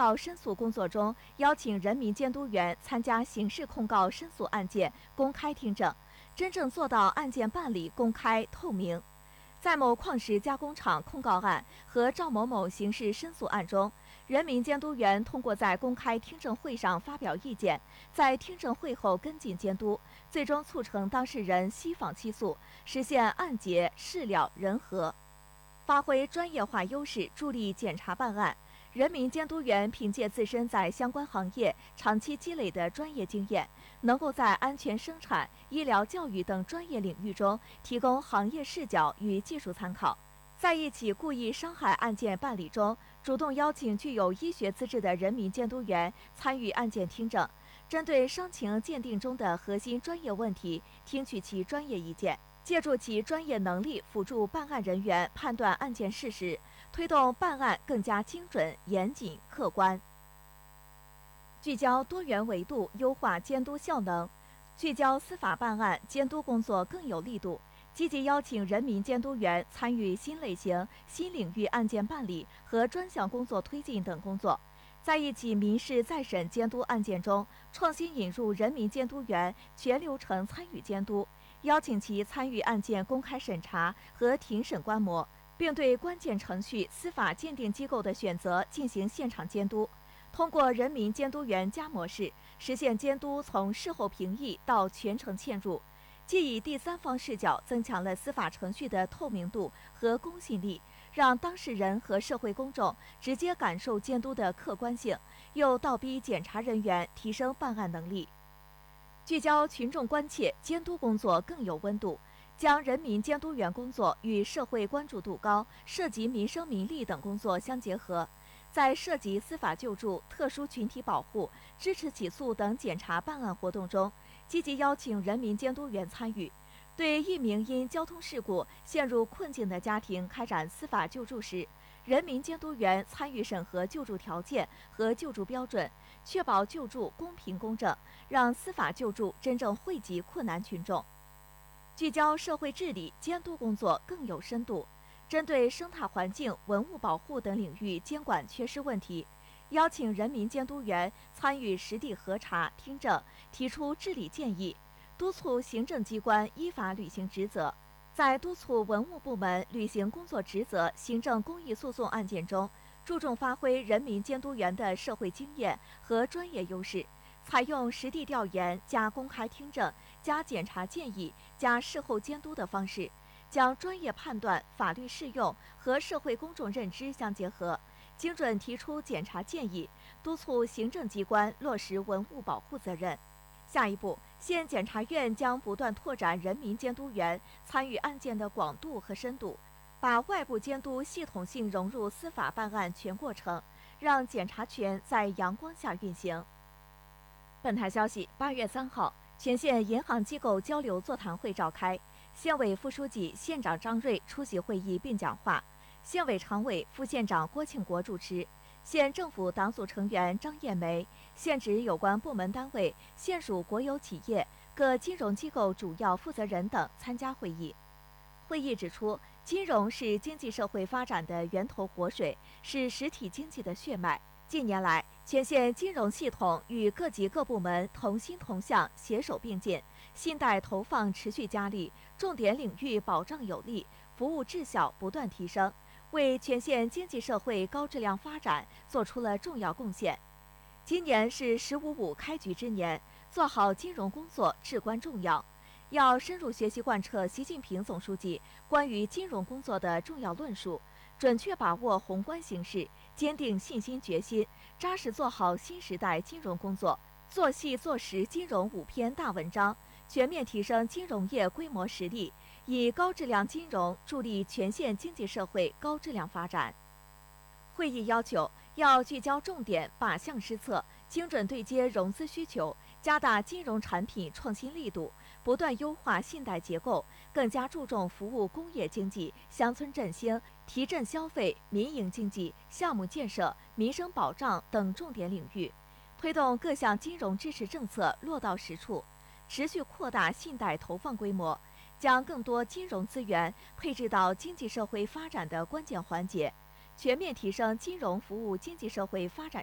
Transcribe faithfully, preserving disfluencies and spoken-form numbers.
告申诉工作中，邀请人民监督员参加刑事控告申诉案件公开听证，真正做到案件办理公开透明。在某矿石加工厂控告案和赵某某刑事申诉案中，人民监督员通过在公开听证会上发表意见，在听证会后跟进监督，最终促成当事人悉访起诉，实现案结事了人和。发挥专业化优势，助力检察办案。人民监督员凭借自身在相关行业长期积累的专业经验，能够在安全生产、医疗教育等专业领域中提供行业视角与技术参考。在一起故意伤害案件办理中，主动邀请具有医学资质的人民监督员参与案件听证，针对伤情鉴定中的核心专业问题，听取其专业意见，借助其专业能力辅助办案人员判断案件事实，推动办案更加精准、严谨、客观。聚焦多元维度，优化监督效能，聚焦司法办案监督工作更有力度，积极邀请人民监督员参与新类型、新领域案件办理和专项工作推进等工作。在一起民事再审监督案件中，创新引入人民监督员全流程参与监督，邀请其参与案件公开审查和庭审观摩，并对关键程序司法鉴定机构的选择进行现场监督。通过人民监督员加模式，实现监督从事后评议到全程嵌入，既以第三方视角增强了司法程序的透明度和公信力，让当事人和社会公众直接感受监督的客观性，又倒逼检察人员提升办案能力。聚焦群众关切，监督工作更有温度，将人民监督员工作与社会关注度高、涉及民生民利等工作相结合，在涉及司法救助、特殊群体保护、支持起诉等检察办案活动中，积极邀请人民监督员参与。对一名因交通事故陷入困境的家庭开展司法救助时，人民监督员参与审核救助条件和救助标准，确保救助公平公正，让司法救助真正惠及困难群众。聚焦社会治理，监督工作更有深度，针对生态环境、文物保护等领域监管缺失问题，邀请人民监督员参与实地核查、听证，提出治理建议，督促行政机关依法履行职责。在督促文物部门履行工作职责行政公益诉讼案件中，注重发挥人民监督员的社会经验和专业优势，采用实地调研加公开听证加检察建议加事后监督的方式，将专业判断、法律适用和社会公众认知相结合，精准提出检察建议，督促行政机关落实文物保护责任。下一步，县检察院将不断拓展人民监督员参与案件的广度和深度，把外部监督系统性融入司法办案全过程，让检察权在阳光下运行。本台消息，八月三号，全县银行机构交流座谈会召开，县委副书记、县长张瑞出席会议并讲话，县委常委、副县长郭庆国主持。县政府党组成员张艳梅、县直有关部门单位、县属国有企业、各金融机构主要负责人等参加会议。会议指出，金融是经济社会发展的源头活水，是实体经济的血脉。近年来，全县金融系统与各级各部门同心同向、携手并进，信贷投放持续加力，重点领域保障有力，服务质效不断提升，为全县经济社会高质量发展做出了重要贡献。今年是“十五五”开局之年，做好金融工作至关重要。要深入学习贯彻习近平总书记关于金融工作的重要论述，准确把握宏观形势，坚定信心决心，扎实做好新时代金融工作，做细做实金融五篇大文章，全面提升金融业规模实力，以高质量金融助力全县经济社会高质量发展。会议要求，要聚焦重点，靶向施策，精准对接融资需求，加大金融产品创新力度，不断优化信贷结构，更加注重服务工业经济、乡村振兴、提振消费、民营经济、项目建设、民生保障等重点领域，推动各项金融支持政策落到实处，持续扩大信贷投放规模，将更多金融资源配置到经济社会发展的关键环节，全面提升金融服务经济社会发展